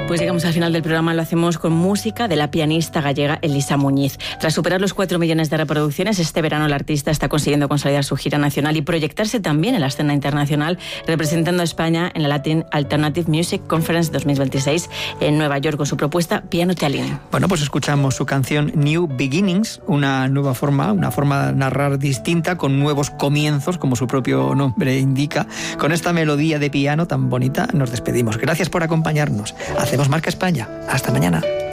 Pues llegamos al final del programa, lo hacemos con música de la pianista gallega Elisa Muñiz. Tras superar los 4 millones de reproducciones, este verano la artista está consiguiendo consolidar su gira nacional y proyectarse también en la escena internacional, representando a España en la Latin Alternative Music Conference 2026 en Nueva York con su propuesta Piano Telling. Bueno, pues escuchamos su canción New Beginnings, una nueva forma, de narrar distinta, con nuevos comienzos, como su propio nombre indica. Con esta melodía de piano tan bonita nos despedimos. Gracias por acompañarnos. Hacemos Marca España. Hasta mañana.